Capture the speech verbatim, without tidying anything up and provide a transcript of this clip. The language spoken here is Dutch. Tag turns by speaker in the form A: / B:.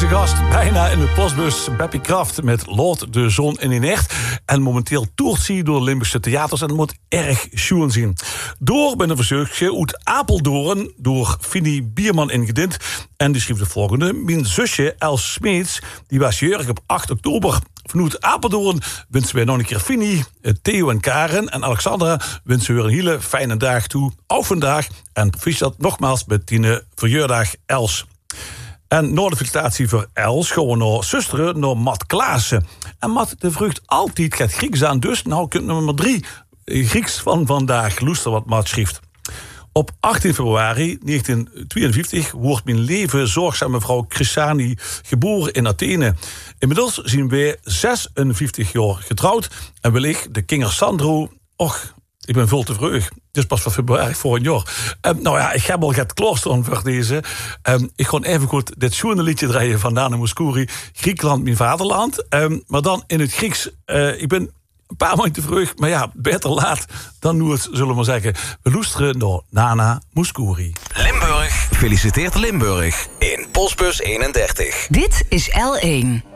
A: Belgische gast, bijna in de postbus. Beppie Kraft met Lood de Zon in een echt. En momenteel toert ze door de Limburgse theaters en moet erg schoon zien. Door ben een verzoekje uit Apeldoorn door Fini Bierman ingediend. En die schreef de volgende. Mijn zusje Els Smeets, die was jarig op acht oktober. Vanuit Apeldoorn wensen wij nog een keer Fini, Theo en Karen en Alexandra wensen we weer een hele fijne dag toe. Ook vandaag. En proficiat nogmaals met Tine verjaardag Els. En na de felicitatie voor Els gaan we naar zusteren, naar Mat Klaassen. En Mat de vrucht altijd gaat Grieks aan, dus nou kunt nummer drie Grieks van vandaag. Luister wat Mat schrijft. Op achttien februari negentien tweeënvijftig wordt mijn leven zorgzame vrouw Chrisani geboren in Athene. Inmiddels zien wij zesenvijftig jaar getrouwd en wellicht de kinger Sandro. Och, ik ben veel te vroeg. Het is pas van februari voor een jaar. Um, nou ja, ik heb al het klooster voor deze. Um, ik ga even goed dit schoene liedje draaien van Nana Mouskouri. Griekenland, mijn vaderland. Um, maar dan in het Grieks. Uh, ik ben een paar maanden te vroeg. Maar ja, beter laat dan nooit, zullen we maar zeggen. We luisteren naar Nana Mouskouri.
B: Limburg feliciteert Limburg in Postbus eenendertig.
C: Dit is L één.